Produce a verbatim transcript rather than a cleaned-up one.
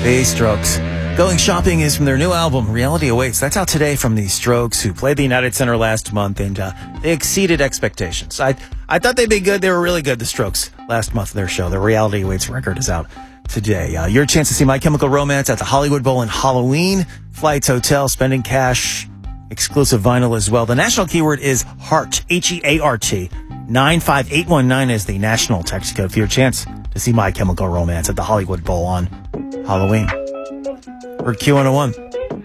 The Strokes. Going Shopping is from their new album, Reality Awaits. That's out today from the Strokes, who played the United Center last month, and uh, they exceeded expectations. I I thought they'd be good. They were really good, the Strokes, last month of their show. The Reality Awaits record is out today. Uh, your chance to see My Chemical Romance at the Hollywood Bowl and Halloween. Flights, hotel, spending cash, exclusive vinyl as well. The national keyword is HEART, H E A R T. nine five eight one nine is the national text code for your chance to see My Chemical Romance at the Hollywood Bowl on Halloween. We're Q one oh one.